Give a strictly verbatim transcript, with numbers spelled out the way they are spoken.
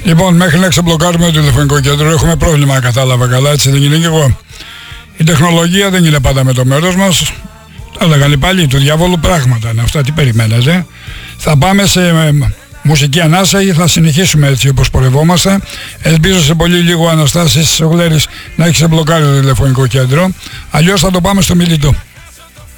Λοιπόν, μέχρι να ξεμπλοκάρουμε το τηλεφωνικό κέντρο έχουμε πρόβλημα, κατάλαβα καλά, έτσι δεν είναι και εγώ. Η τεχνολογία δεν είναι πάντα με το μέρος μας. Τα έλεγαν πάλι του διαβόλου πράγματα είναι αυτά, τι περιμένετε. Θα πάμε σε μουσική ανάσα ή θα συνεχίσουμε έτσι όπως πορευόμαστε. Ελπίζω σε πολύ λίγο Αναστάσης Γλέρης να έχει ξεμπλοκάρει το τηλεφωνικό κέντρο. Αλλιώς θα το πάμε στο Μιλητό.